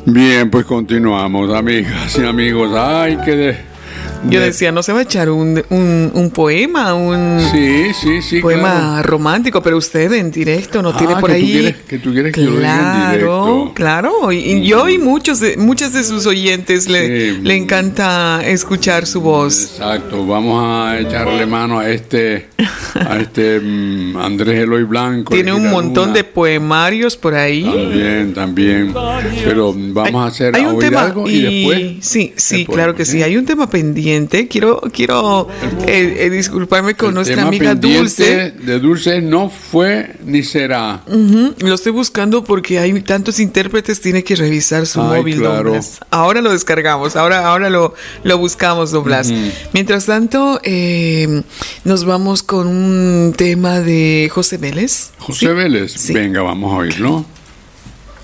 Bien, pues continuamos, amigas y amigos. Ay, Yo decía, ¿no se va a echar un poema? Sí, poema romántico, pero usted en directo no tiene por ahí. Tú quieres que yo lo diga en directo. Claro. Y yo y muchas de sus oyentes le encanta escuchar su voz. Exacto. Vamos a echarle mano a este Andrés Eloy Blanco. Tiene un montón de poemarios por ahí. También. Pero vamos a hacer hay un tema algo y después. Sí, claro que sí. Hay un tema pendiente. Quiero disculparme con nuestra amiga Dulce. De Dulce no fue ni será. Lo estoy buscando porque hay tantos intérpretes, tiene que revisar su móvil. Claro. Doblas. Ahora lo descargamos, ahora lo buscamos, Doblas. Mientras tanto, nos vamos con un tema de José Vélez. José Vélez, sí. Venga, vamos a oírlo.